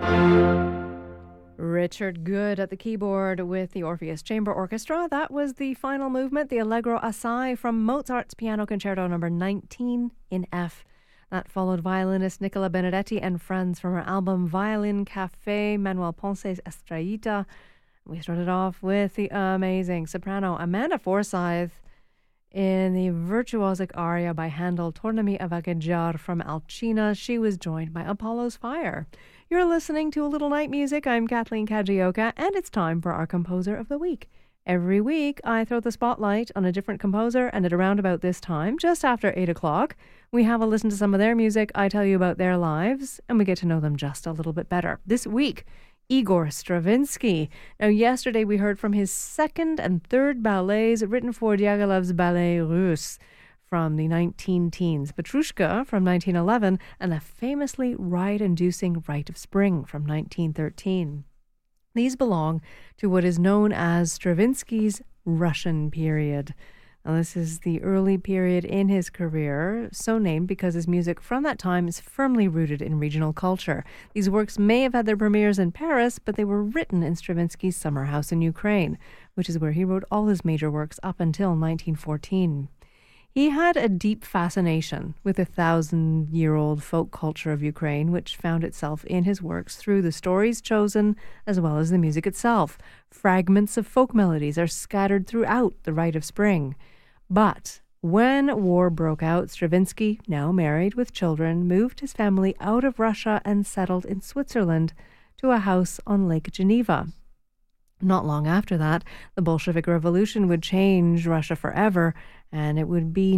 Richard Good at the keyboard with the Orpheus Chamber Orchestra. That was the final movement, the Allegro Assai from Mozart's Piano Concerto number 19 in F. That followed violinist Nicola Benedetti and friends from her album Violin Café, Manuel Ponce's Estrellita. We started off with the amazing soprano Amanda Forsyth in the virtuosic aria by Handel, Tornami a Vagheggiar from Alcina. She was joined by Apollo's Fire. You're listening to A Little Night Music. I'm Kathleen Kajioka, and it's time for our Composer of the Week. Every week, I throw the spotlight on a different composer, and at around about this time, just after 8 o'clock, we have a listen to some of their music, I tell you about their lives, and we get to know them just a little bit better. This week, Igor Stravinsky. Now, yesterday we heard from his second and third ballets written for Diaghilev's Ballet Russe from the 19-teens, Petrushka from 1911, and the famously riot-inducing Rite of Spring from 1913. These belong to what is known as Stravinsky's Russian period. Now, this is the early period in his career, so named because his music from that time is firmly rooted in regional culture. These works may have had their premieres in Paris, but they were written in Stravinsky's summer house in Ukraine, which is where he wrote all his major works up until 1914. He had a deep fascination with the 1,000-year-old folk culture of Ukraine, which found itself in his works through the stories chosen as well as the music itself. Fragments of folk melodies are scattered throughout the Rite of Spring. But when war broke out, Stravinsky, now married with children, moved his family out of Russia and settled in Switzerland to a house on Lake Geneva. Not long after that, the Bolshevik Revolution would change Russia forever, and it would be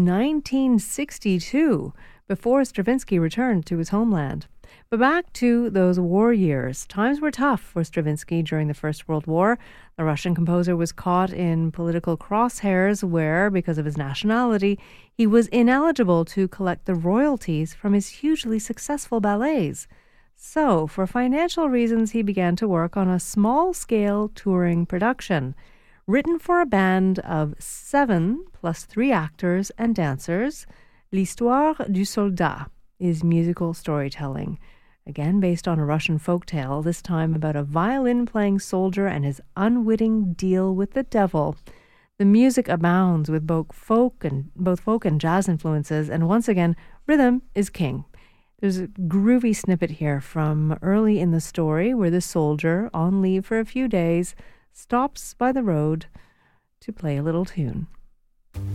1962 before Stravinsky returned to his homeland. But back to those war years. Times were tough for Stravinsky during the First World War. The Russian composer was caught in political crosshairs where, because of his nationality, he was ineligible to collect the royalties from his hugely successful ballets. So, for financial reasons, he began to work on a small-scale touring production. Written for a band of 7 plus 3 actors and dancers, L'Histoire du Soldat is musical storytelling. Again, based on a Russian folktale, this time about a violin-playing soldier and his unwitting deal with the devil. The music abounds with both folk and jazz influences, and once again, rhythm is king. There's a groovy snippet here from early in the story where the soldier, on leave for a few days, stops by the road to play a little tune.